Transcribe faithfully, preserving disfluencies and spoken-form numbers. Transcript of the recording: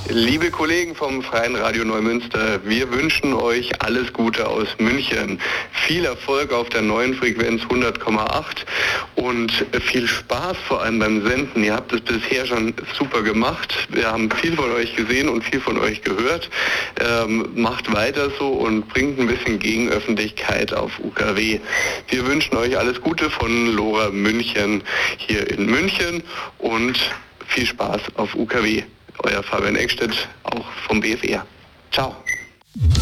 Liebe Kollegen vom Freien Radio Neumünster, wir wünschen euch alles Gute aus München. Viel Erfolg auf der neuen Frequenz hundert Komma acht und viel Spaß vor allem beim Senden. Ihr habt es bisher schon super gemacht. Wir haben viel von euch gesehen und viel von euch gehört. Ähm, macht weiter so und bringt ein bisschen Gegenöffentlichkeit auf U K W. Wir wünschen euch alles Gute von Lora München hier in München und viel Spaß auf U K W. Euer Fabian Eckstedt, auch vom B F R. Ciao.